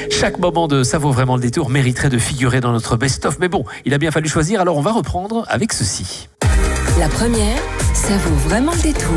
Chaque moment de Ça vaut vraiment le détour mériterait de figurer dans notre best-of. Mais bon, il a bien fallu choisir, alors on va reprendre avec ceci. La première, ça vaut vraiment le détour.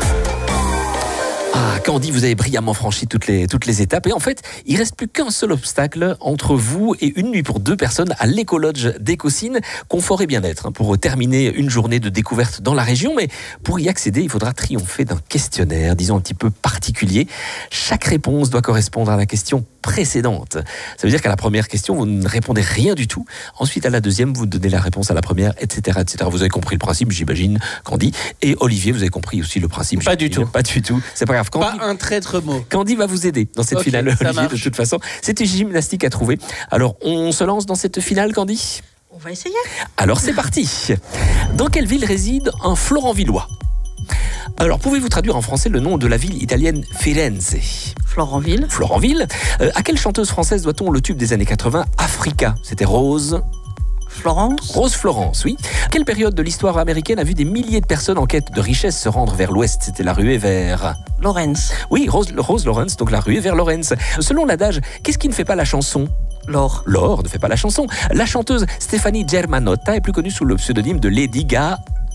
Ah, Candy, vous avez brillamment franchi toutes les étapes. Et en fait, il reste plus qu'un seul obstacle entre vous et une nuit pour 2 personnes à l'éco-lodge d'Écosine. Confort et bien-être pour terminer une journée de découverte dans la région. Mais pour y accéder, il faudra triompher d'un questionnaire, disons un petit peu particulier. Chaque réponse doit correspondre à la question précédente. Ça veut dire qu'à la première question, vous ne répondez rien du tout. Ensuite, à la deuxième, vous donnez la réponse à la première, etc., etc. Vous avez compris le principe, j'imagine, Candy. Et Olivier, vous avez compris aussi le principe. Pas du tout. Pas du tout. C'est pas grave. Candy, pas un traître mot. Candy va vous aider dans cette finale, Olivier, de toute façon. C'était gymnastique à trouver. Alors, on se lance dans cette finale, Candy ? On va essayer. Alors, c'est parti. Dans quelle ville réside un Florenvillois ? Alors, pouvez-vous traduire en français le nom de la ville italienne Firenze ? Florenville. Florenville. À quelle chanteuse française doit-on le tube des années 80, Africa ? C'était Rose... Florence. Rose Florence, oui. Quelle période de l'histoire américaine a vu des milliers de personnes en quête de richesse se rendre vers l'ouest ? C'était la ruée vers... Lawrence. Oui, Rose Lawrence, donc la ruée vers Lawrence. Selon l'adage, qu'est-ce qui ne fait pas la chanson ? L'or. L'or ne fait pas la chanson. La chanteuse Stéphanie Germanotta est plus connue sous le pseudonyme de Lady Gaga.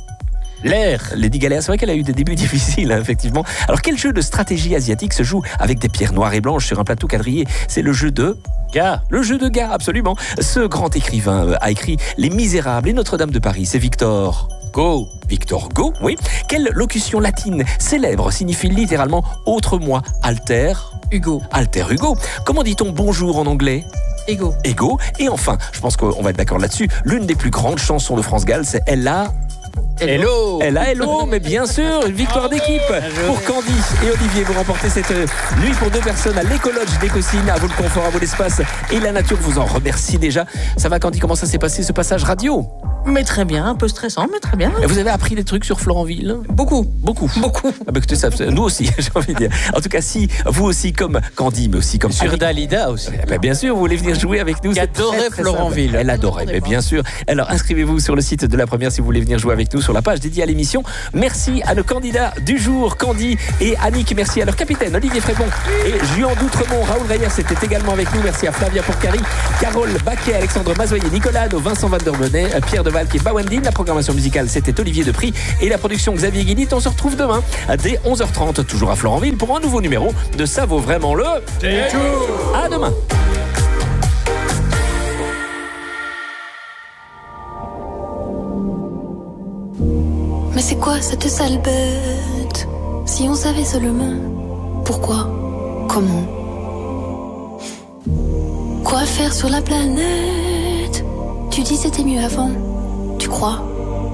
Lady Gaga, c'est vrai qu'elle a eu des débuts difficiles, effectivement. Alors, quel jeu de stratégie asiatique se joue avec des pierres noires et blanches sur un plateau quadrillé ? C'est le jeu de... Le jeu de Ga, absolument. Ce grand écrivain a écrit Les Misérables et Notre-Dame de Paris. C'est Victor Hugo, oui. Quelle locution latine célèbre signifie littéralement « autre moi » ? Alter Hugo. Comment dit-on bonjour en anglais ? Ego. Et enfin, je pense qu'on va être d'accord là-dessus, l'une des plus grandes chansons de France Gall, c'est Ella... Hello. Mais bien sûr, une victoire d'équipe pour Candy et Olivier. Vous remportez cette nuit pour 2 personnes à l'éco-lodge d'Écosine. À vous le confort, à vous l'espace et la nature vous en remercie déjà. Ça va, Candy, comment ça s'est passé ce passage radio ? Mais très bien, un peu stressant, mais très bien. Et vous avez appris des trucs sur Florenville ? Beaucoup. Ah bah écoutez, ça, nous aussi, j'ai envie de dire. En tout cas, si vous aussi comme Candy, mais aussi comme Sur Annie, Dalida aussi. bien sûr, vous voulez venir jouer avec nous. Qui adorait Florenville. Elle adorait, mais bien sûr. Alors inscrivez-vous sur le site de la première si vous voulez venir jouer avec nous sur la page dédiée à l'émission. Merci à nos candidats du jour, Candy et Annick. Merci à leur capitaine, Olivier Frébon et Juan d'Outremont. Raoul Reyer, c'était également avec nous. Merci à Flavia Porcari, Carole Baquet, Alexandre Mazoyer, Nicolas, Vincent Van der Menet, Pierre Deval et Bawendine. La programmation musicale, c'était Olivier Depry et la production Xavier Guillit. On se retrouve demain dès 11h30, toujours à Florenville, pour un nouveau numéro de Ça vaut vraiment le détour. À demain. Mais c'est quoi cette sale bête ? Si on savait seulement pourquoi, comment, quoi faire sur la planète ? Tu dis c'était mieux avant, tu crois vraiment ?